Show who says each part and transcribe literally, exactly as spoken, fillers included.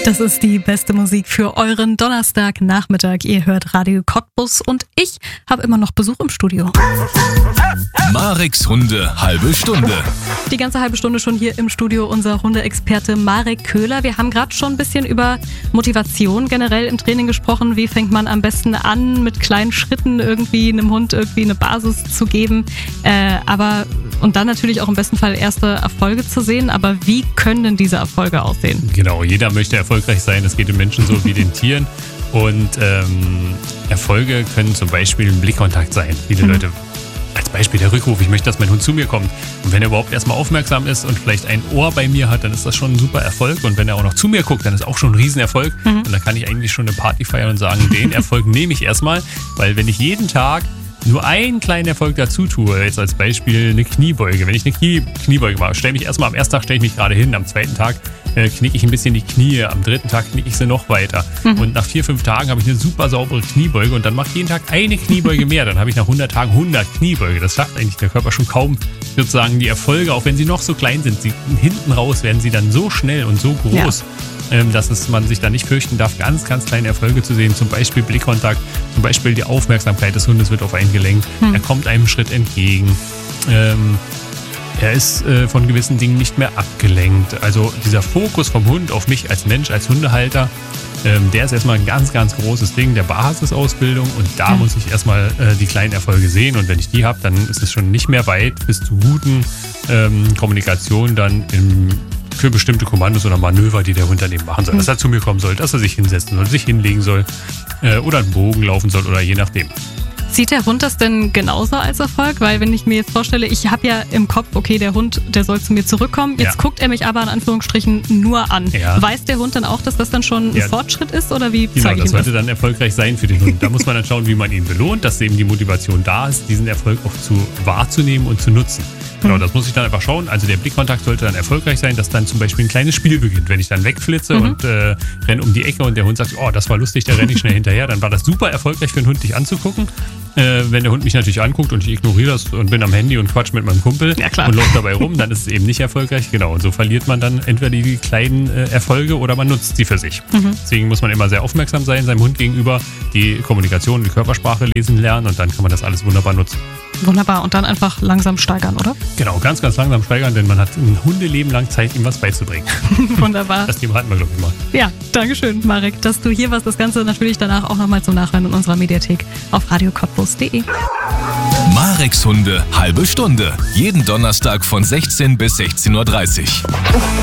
Speaker 1: Das ist die beste Musik für euren Donnerstagnachmittag. Ihr hört Radio Cottbus und ich habe immer noch Besuch im Studio.
Speaker 2: Mareks Hunde halbe Stunde.
Speaker 1: Die ganze halbe Stunde schon hier im Studio unser Hundeexperte Marek Köhler. Wir haben gerade schon ein bisschen über Motivation generell im Training gesprochen. Wie fängt man am besten an, mit kleinen Schritten irgendwie einem Hund irgendwie eine Basis zu geben. Äh, aber und dann natürlich auch im besten Fall erste Erfolge zu sehen. Aber wie können denn diese Erfolge aussehen?
Speaker 3: Genau, jeder möchte erfolgreich sein. Das geht den Menschen so wie den Tieren. Und ähm, Erfolge können zum Beispiel ein Blickkontakt sein. Viele mhm. Leute, als Beispiel der Rückruf, ich möchte, dass mein Hund zu mir kommt. Und wenn er überhaupt erstmal aufmerksam ist und vielleicht ein Ohr bei mir hat, dann ist das schon ein super Erfolg. Und wenn er auch noch zu mir guckt, dann ist auch schon ein Riesenerfolg. Mhm. Und dann kann ich eigentlich schon eine Party feiern und sagen, den Erfolg nehme ich erstmal. Weil wenn ich jeden Tag nur einen kleinen Erfolg dazu tue, jetzt als Beispiel eine Kniebeuge. Wenn ich eine Knie, Kniebeuge mache, stelle mich erstmal am ersten Tag stelle ich mich gerade hin, am zweiten Tag äh, knicke ich ein bisschen die Knie, am dritten Tag knicke ich sie noch weiter. Mhm. Und nach vier, fünf Tagen habe ich eine super saubere Kniebeuge und dann mache ich jeden Tag eine Kniebeuge mehr. Dann habe ich nach hundert Tagen hundert Kniebeuge. Das schafft eigentlich der Körper schon kaum. Ich würde sagen, die Erfolge, auch wenn sie noch so klein sind, sie, hinten raus werden sie dann so schnell und so groß. Ja. Dass es, man sich da nicht fürchten darf, ganz, ganz kleine Erfolge zu sehen. Zum Beispiel Blickkontakt, zum Beispiel die Aufmerksamkeit des Hundes wird auf einen gelenkt. Hm. Er kommt einem Schritt entgegen. Ähm, er ist äh, von gewissen Dingen nicht mehr abgelenkt. Also dieser Fokus vom Hund auf mich als Mensch, als Hundehalter, ähm, der ist erstmal ein ganz, ganz großes Ding der Basisausbildung. Und da hm. muss ich erstmal äh, die kleinen Erfolge sehen. Und wenn ich die habe, dann ist es schon nicht mehr weit bis zu guten ähm, Kommunikation dann im für bestimmte Kommandos oder Manöver, die der Hund daneben machen soll. Dass er zu mir kommen soll, dass er sich hinsetzen soll, sich hinlegen soll äh, oder einen Bogen laufen soll oder je nachdem.
Speaker 1: Sieht der Hund das denn genauso als Erfolg? Weil wenn ich mir jetzt vorstelle, ich habe ja im Kopf, okay, der Hund, der soll zu mir zurückkommen. Jetzt ja. guckt er mich aber in Anführungsstrichen nur an. Ja. Weiß der Hund dann auch, dass das dann schon ein ja. Fortschritt ist? Oder wie
Speaker 3: genau,
Speaker 1: zeige ich
Speaker 3: das
Speaker 1: ihm das?
Speaker 3: sollte dann erfolgreich sein für den Hund. Da muss man dann schauen, wie man ihn belohnt, dass eben die Motivation da ist, diesen Erfolg auch zu wahrzunehmen und zu nutzen. Genau, das muss ich dann einfach schauen. Also der Blickkontakt sollte dann erfolgreich sein, dass dann zum Beispiel ein kleines Spiel beginnt. Wenn ich dann wegflitze mhm. und äh, renne um die Ecke und der Hund sagt, oh, das war lustig, da renne ich schnell hinterher, dann war das super erfolgreich für den Hund, dich anzugucken. Äh, wenn der Hund mich natürlich anguckt und ich ignoriere das und bin am Handy und quatsch mit meinem Kumpel
Speaker 1: ja, klar.
Speaker 3: und läuft dabei rum, dann ist es eben nicht erfolgreich. Genau, und so verliert man dann entweder die kleinen äh, Erfolge oder man nutzt sie für sich. Mhm. Deswegen muss man immer sehr aufmerksam sein, seinem Hund gegenüber, die Kommunikation, die Körpersprache lesen lernen und dann kann man das alles wunderbar nutzen.
Speaker 1: Wunderbar. Und dann einfach langsam steigern, oder?
Speaker 3: Genau, ganz, ganz langsam steigern, denn man hat ein Hundeleben lang Zeit, ihm was beizubringen.
Speaker 1: Wunderbar.
Speaker 3: Das Thema hatten wir, glaube ich, mal.
Speaker 1: Ja, dankeschön, Marek, dass du hier warst. Das Ganze natürlich danach auch nochmal zum Nachhören in unserer Mediathek auf radio cottbus punkt de.
Speaker 2: Mareks Hunde halbe Stunde. Jeden Donnerstag von sechzehn bis sechzehn Uhr dreißig.